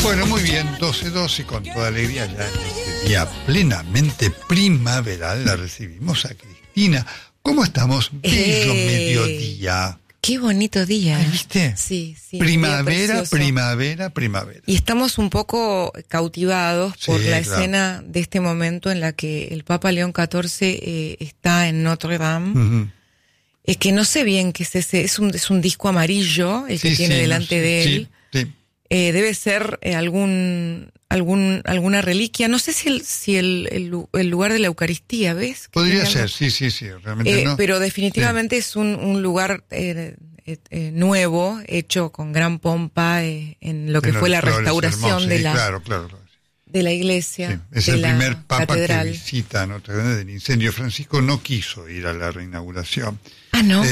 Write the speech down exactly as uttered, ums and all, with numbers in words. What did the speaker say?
Bueno, muy bien, doce doce, con toda alegría ya en este día plenamente primaveral la recibimos a Cristina. ¿Cómo estamos? Bello Eh, mediodía. Qué bonito día. ¿Ay, viste? Sí, sí. Primavera, primavera, primavera. Y estamos un poco cautivados Sí, por la claro. escena de este momento en la que el Papa León catorce eh, está en Notre Dame. Uh-huh. Es que no sé bien qué es ese, es un, es un disco amarillo el que Sí, tiene sí, delante no sé, de él. Sí, sí. Eh, debe ser eh, algún, algún, alguna reliquia. No sé si el, si el, el, el lugar de la Eucaristía, ¿ves? Que Podría tiene ser, algo. sí, sí, sí, realmente Eh, no. pero definitivamente sí. Es un, un lugar eh, eh, eh, nuevo, hecho con gran pompa eh, en lo que Tiene fue la flores restauración hermosas, de sí, la, claro, claro, claro. de la iglesia. Sí, es de el la primer papa catedral. que visita Notre Dame del incendio. Francisco no quiso ir a la reinauguración. Ah, ¿no?